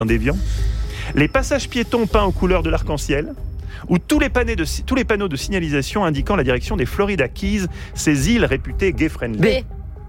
d'Évian, les passages piétons peints aux couleurs de l'arc-en-ciel, ou tous les panneaux de signalisation indiquant la direction des Florida Keys, ces îles réputées gay-friendly.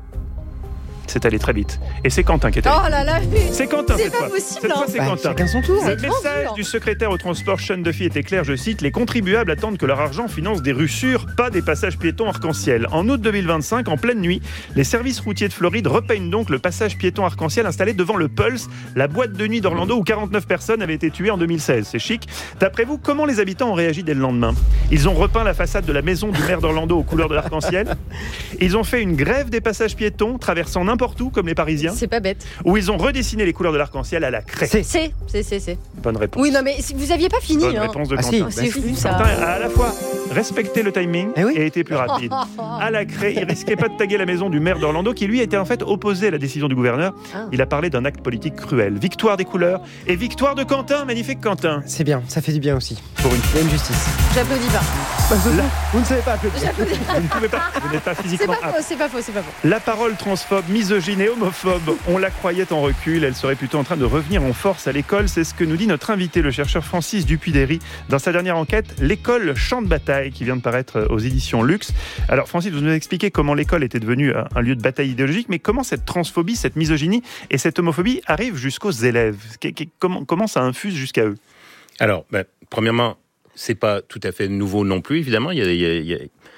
C'est allé très vite. Et c'est Quentin qui est allé. Oh là là, c'est Quentin c'est cette pas fois. possible. Cette fois, c'est Quentin. Chacun son tour. Le message du secrétaire au transport Sean Duffy était clair, je cite: les contribuables attendent que leur argent finance des rues sûres, pas des passages piétons arc-en-ciel. En août 2025, en pleine nuit, les services routiers de Floride repeignent donc le passage piéton arc-en-ciel installé devant le Pulse, la boîte de nuit d'Orlando où 49 personnes avaient été tuées en 2016. C'est chic. D'après vous, comment les habitants ont réagi dès le lendemain? Ils ont repeint la façade de la maison du maire d'Orlando aux couleurs de l'arc-en-ciel. Ils ont fait une grève des passages piétons, traversant n'importe où comme les Parisiens. C'est pas bête. Où ils ont redessiné les couleurs de l'arc-en-ciel à la craie. C'est. Bonne réponse. Oui, non, mais vous aviez pas fini. Bonne réponse de Quentin. si. C'est fou, ça. Quentin a à la fois respecté le timing et été plus rapide. Oh. À la craie, il risquait pas de taguer la maison du maire d'Orlando qui lui était en fait opposé à la décision du gouverneur. Il a parlé d'un acte politique cruel. Victoire des couleurs et victoire de Quentin. Magnifique Quentin. C'est bien, ça fait du bien aussi. Pour une Il y a une justice. J'applaudis pas. Vous ne savez pas applaudir. J'applaudis pas. Vous ne pouvez pas, vous n'êtes pas C'est physiquement pas apte. faux, c'est pas faux, c'est pas faux. La parole transphobe, misogyne et homophobe, on la croyait en recul, elle serait plutôt en train de revenir en force à l'école, c'est ce que nous dit notre invité, le chercheur Francis Dupuy-Derry, dans sa dernière enquête, L'école champ de bataille, qui vient de paraître aux éditions Luxe. Alors Francis, vous nous avez expliqué comment l'école était devenue un lieu de bataille idéologique, mais comment cette transphobie, cette misogynie et cette homophobie arrivent jusqu'aux élèves? Comment ça infuse jusqu'à eux? Alors, premièrement, c'est pas tout à fait nouveau non plus, évidemment. Il y a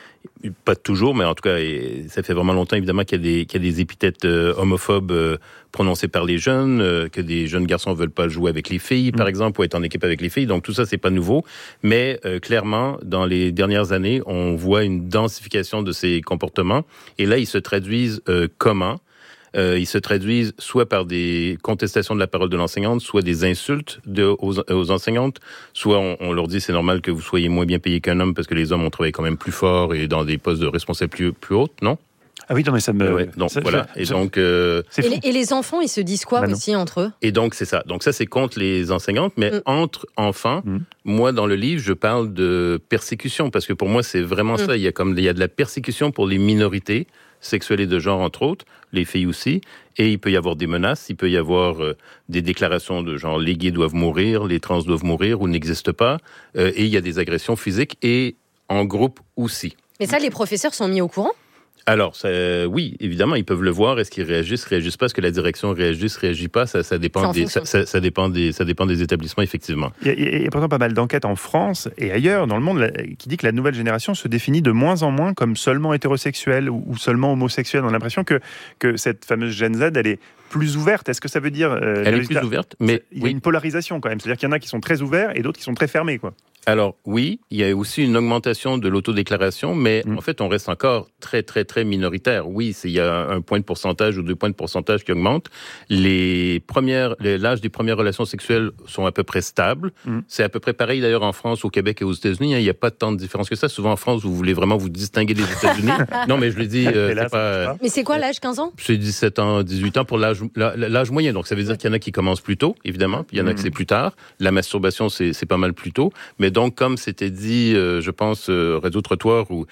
pas toujours, mais en tout cas, ça fait vraiment longtemps, évidemment, qu'il y a des épithètes homophobes prononcées par les jeunes, que des jeunes garçons veulent pas jouer avec les filles, par exemple, ou être en équipe avec les filles. Donc, tout ça, c'est pas nouveau. Mais clairement, dans les dernières années, on voit une densification de ces comportements. Et là, ils se traduisent comment? Ils se traduisent soit par des contestations de la parole de l'enseignante, soit des insultes aux enseignantes, soit on leur dit c'est normal que vous soyez moins bien payé qu'un homme parce que les hommes ont travaillé quand même plus fort et dans des postes de responsabilité plus hautes, non? Ah oui, non, mais ça me... Ouais, donc, voilà. Et donc... Et les enfants, ils se disent quoi aussi entre eux? Et donc, c'est ça. Donc ça, c'est contre les enseignantes, mais entre enfants, moi, dans le livre, je parle de persécution, parce que pour moi, c'est vraiment ça. Il y a de la persécution pour les minorités sexuelles et de genre, entre autres, les filles aussi, et il peut y avoir des menaces, il peut y avoir des déclarations de genre les gays doivent mourir, les trans doivent mourir ou n'existent pas, et il y a des agressions physiques et en groupe aussi. Mais ça, les professeurs sont mis au courant? Alors, oui, évidemment, ils peuvent le voir. Est-ce qu'ils réagissent pas? Est-ce que la direction réagit pas? Ça dépend des établissements, effectivement. Il y a pourtant pas mal d'enquêtes en France et ailleurs dans le monde qui dit que la nouvelle génération se définit de moins en moins comme seulement hétérosexuelle ou seulement homosexuelle. On a l'impression que cette fameuse Gen Z, elle est plus ouverte. Est-ce que ça veut dire... elle est plus ouverte, mais... Il y a une polarisation quand même. C'est-à-dire qu'il y en a qui sont très ouverts et d'autres qui sont très fermés, quoi. Alors oui, il y a aussi une augmentation de l'autodéclaration, mais en fait, on reste encore très, très, très minoritaire. Oui, il y a 1 point de pourcentage ou 2 points de pourcentage qui augmentent. L'âge des premières relations sexuelles sont à peu près stables. C'est à peu près pareil d'ailleurs en France, au Québec et aux États-Unis. Il n'y a pas tant de différence que ça. Souvent en France, vous voulez vraiment vous distinguer des États-Unis. Non, mais je le dis, c'est pas... Mais c'est quoi l'âge, 15 ans? C'est 17 ans, 18 ans pour l'âge moyen. Donc ça veut dire qu'il y en a qui commencent plus tôt, évidemment, puis il y en a que c'est plus tard. La masturbation, c'est pas mal plus tôt. Mais donc, comme c'était dit, je pense, Réseau Trottoir, où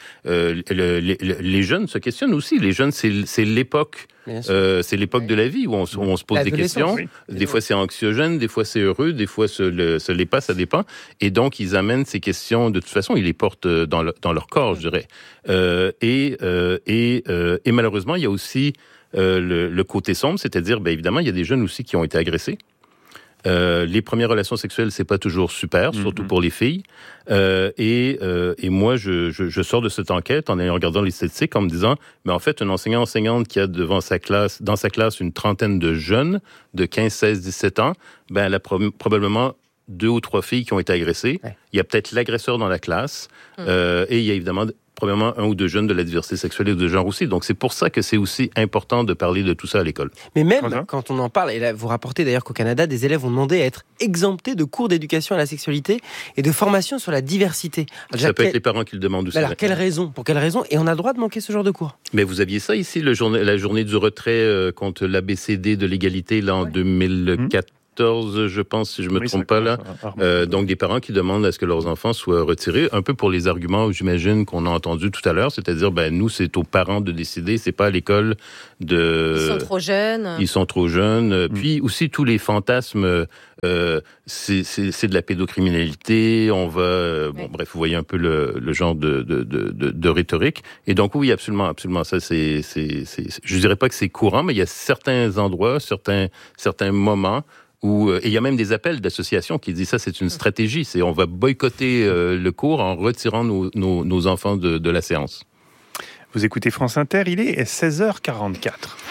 les jeunes se questionnent aussi. Les jeunes, c'est l'époque. C'est l'époque de la vie où on se pose des questions. Oui. Des fois, c'est anxiogène, des fois, c'est heureux, des fois, ça l'est pas, ça dépend. Et donc, ils amènent ces questions. De toute façon, ils les portent dans leur corps, je dirais. Et malheureusement, il y a aussi le côté sombre, c'est-à-dire, évidemment, il y a des jeunes aussi qui ont été agressés. Les premières relations sexuelles, c'est pas toujours super, surtout pour les filles. Et moi, je sors de cette enquête en regardant les statistiques en me disant, mais en fait, un enseignante qui a dans sa classe une trentaine de jeunes de 15, 16, 17 ans, elle a probablement 2 ou 3 filles qui ont été agressées. Ouais. Il y a peut-être l'agresseur dans la classe, et il y a évidemment probablement 1 ou 2 jeunes de la diversité sexuelle et de genre aussi. Donc, c'est pour ça que c'est aussi important de parler de tout ça à l'école. Mais même quand on en parle, et là, vous rapportez d'ailleurs qu'au Canada, des élèves ont demandé à être exemptés de cours d'éducation à la sexualité et de formation sur la diversité. Alors, ça peut être les parents qui le demandent aussi. Alors, pour quelle raison? Et on a le droit de manquer ce genre de cours? Mais vous aviez ça ici, la journée du retrait contre l'ABCD de l'égalité, là, en 2004. 14, je pense, si je me trompe pas là. Donc, des parents qui demandent à ce que leurs enfants soient retirés, un peu pour les arguments, j'imagine, qu'on a entendus tout à l'heure, c'est-à-dire, nous, c'est aux parents de décider, c'est pas à l'école de... Ils sont trop jeunes. Ils sont trop jeunes. Puis aussi, tous les fantasmes, c'est de la pédocriminalité, on va... bref, vous voyez un peu le genre de rhétorique. Et donc, oui, absolument, ça, je dirais pas que c'est courant, mais il y a certains endroits, certains moments où, et il y a même des appels d'associations qui disent ça, c'est une stratégie, c'est on va boycotter le cours en retirant nos enfants de la séance. Vous écoutez France Inter, il est 16h44.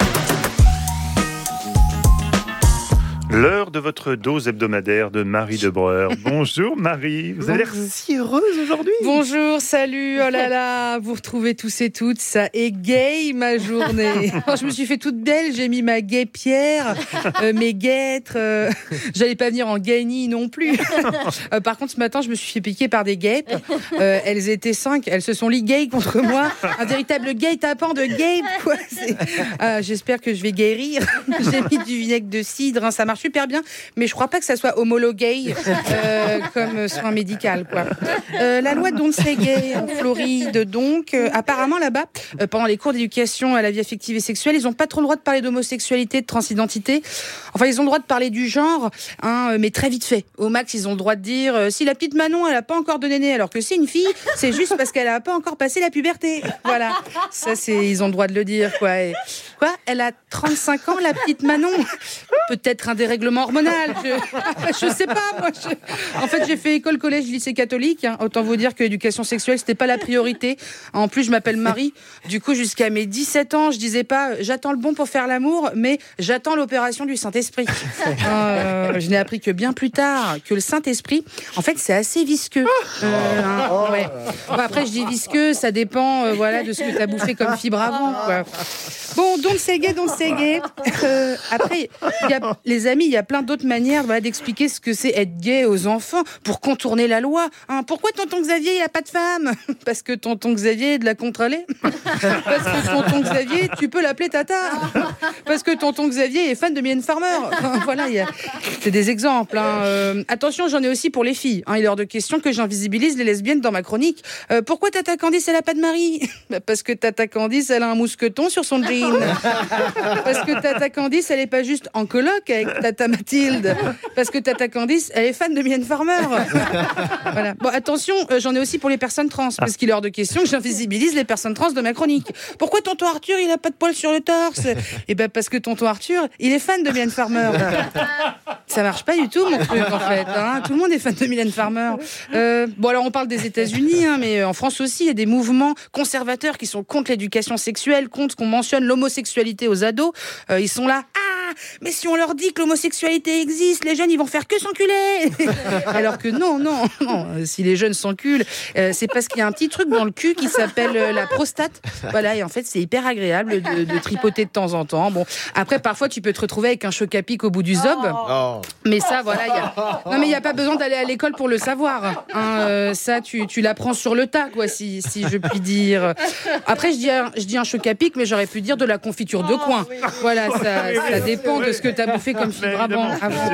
L'heure de votre dose hebdomadaire de Marie de Breuer. Bonjour Marie, vous avez l'air si heureuse aujourd'hui. Bonjour, salut, oh là là, vous retrouvez tous et toutes, ça égaye ma journée. Je me suis fait toute belle, j'ai mis ma guêpière, mes guêtres, j'allais pas venir en gaini non plus. Par contre, ce matin, je me suis fait piquer par des guêpes, elles étaient 5, elles se sont liguées contre moi, un véritable guet-apens de guêpes, quoi. J'espère que je vais guérir. J'ai mis du vinaigre de cidre, ça marche super bien, mais je crois pas que ça soit homologué comme soin médical, quoi. La loi Don't Say Gay en Floride, donc, apparemment là-bas, pendant les cours d'éducation à la vie affective et sexuelle, ils ont pas trop le droit de parler d'homosexualité, de transidentité. Enfin, ils ont le droit de parler du genre, mais très vite fait. Au max, ils ont le droit de dire si la petite Manon, elle a pas encore de néné, alors que c'est une fille, c'est juste parce qu'elle a pas encore passé la puberté. Voilà. Ça, ils ont le droit de le dire, quoi. Et, quoi, elle a 35 ans, la petite Manon. Peut-être un dérèglement hormonal. Je sais pas, moi. En fait, j'ai fait école, collège, lycée catholique. Autant vous dire que l'éducation sexuelle, c'était pas la priorité. En plus, je m'appelle Marie. Du coup, jusqu'à mes 17 ans, je disais pas j'attends le bon pour faire l'amour, mais j'attends l'opération du Saint-Esprit. Je n'ai appris que bien plus tard que le Saint-Esprit, en fait, c'est assez visqueux. Ouais. Bon, après, je dis visqueux, ça dépend voilà, de ce que tu as bouffé comme fibre avant, quoi. Bon, don't say gay. Après, les amis, il y a plein d'autres manières d'expliquer ce que c'est être gay aux enfants pour contourner la loi. Pourquoi tonton Xavier, il a pas de femme ? Parce que tonton Xavier est de la contre-allée. Parce que tonton Xavier, tu peux l'appeler Tata. Parce que tonton Xavier est fan de Mylène Farmer. Voilà, c'est des exemples. Attention, j'en ai aussi pour les filles. Il est hors de question que j'invisibilise les lesbiennes dans ma chronique. Pourquoi Tata Candice, elle a pas de mari ? Parce que Tata Candice, elle a un mousqueton sur son jean. Parce que Tata Candice, elle est pas juste en coloc avec Tata Mathilde. Parce que Tata Candice, elle est fan de Mylène Farmer. Voilà. Bon, attention, j'en ai aussi pour les personnes trans, parce qu'il est hors de question que j'invisibilise les personnes trans de ma chronique. Pourquoi tonton Arthur, il a pas de poils sur le torse ? Eh ben, parce que tonton Arthur, il est fan de Mylène Farmer. Ça marche pas du tout, mon truc, en fait. Tout le monde est fan de Mylène Farmer. Bon, alors, on parle des États-Unis, mais en France aussi, il y a des mouvements conservateurs qui sont contre l'éducation sexuelle, contre qu'on mentionne l'homosexualité aux ados. Ils sont là. Mais si on leur dit que l'homosexualité existe, les jeunes, ils vont faire que s'enculer. Alors que non. Si les jeunes s'enculent, c'est parce qu'il y a un petit truc dans le cul qui s'appelle la prostate. Voilà, et en fait, c'est hyper agréable de tripoter de temps en temps. Bon, après, parfois, tu peux te retrouver avec un choc à pic au bout du zob. Mais ça, voilà, il n'y a pas besoin d'aller à l'école pour le savoir. Ça, tu l'apprends sur le tas, quoi, si je puis dire. Après, je dis un choc à pic, mais j'aurais pu dire de la confiture de coin. Voilà, ça dépend de ce que tu as bouffé comme fibre avant.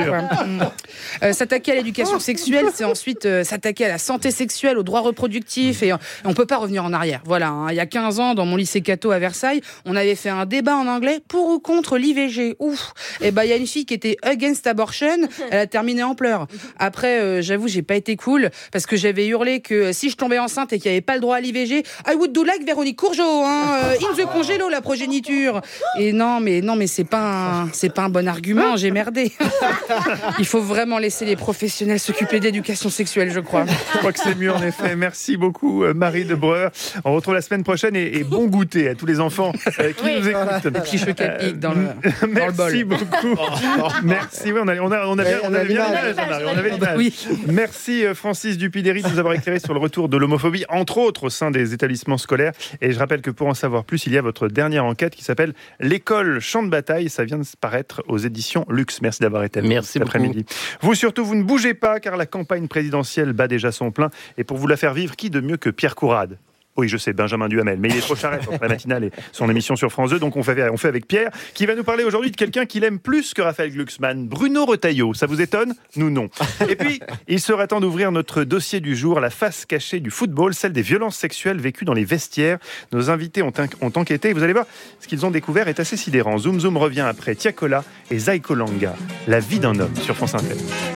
S'attaquer à l'éducation sexuelle, c'est ensuite s'attaquer à la santé sexuelle, aux droits reproductifs, et on peut pas revenir en arrière. Voilà, il y a 15 ans, dans mon lycée Cato à Versailles, on avait fait un débat en anglais pour ou contre l'IVG. Ouf. Et il y a une fille qui était against abortion, elle a terminé en pleurs. Après, j'avoue, j'ai pas été cool, parce que j'avais hurlé que si je tombais enceinte et qu'il y avait pas le droit à l'IVG, I would do like Véronique Courgeot, in the congélo, la progéniture. Et non, mais c'est pas un bon argument, j'ai merdé. Il faut vraiment laisser les professionnels s'occuper d'éducation sexuelle, je crois. Je crois que c'est mieux, en effet. Merci beaucoup, Marie de Breuer. On retrouve la semaine prochaine et bon goûter à tous les enfants qui nous écoutent. Des petits chocs à pic dans le bol. Merci beaucoup. Merci, oui, on avait l'image. Oui. Merci, Francis Dupidéry, de nous avoir éclairé sur le retour de l'homophobie, entre autres au sein des établissements scolaires. Et je rappelle que pour en savoir plus, il y a votre dernière enquête qui s'appelle L'école champ de bataille. Ça vient de paraître aux éditions Luxe. Merci d'avoir été avec nous cet après-midi. Vous surtout, vous ne bougez pas car la campagne présidentielle bat déjà son plein. Et pour vous la faire vivre, qui de mieux que Pierre Courade ? Oui, je sais, Benjamin Duhamel, mais il est trop charrette entre la matinale et son émission sur France 2, donc on fait avec Pierre, qui va nous parler aujourd'hui de quelqu'un qu'il aime plus que Raphaël Glucksmann, Bruno Retailleau. Ça vous étonne ? Nous, non. Et puis, il sera temps d'ouvrir notre dossier du jour, la face cachée du football, celle des violences sexuelles vécues dans les vestiaires. Nos invités ont enquêté, et vous allez voir, ce qu'ils ont découvert est assez sidérant. Zoom Zoom revient après Tiakola et Zaiko Langa. La vie d'un homme sur France Inter.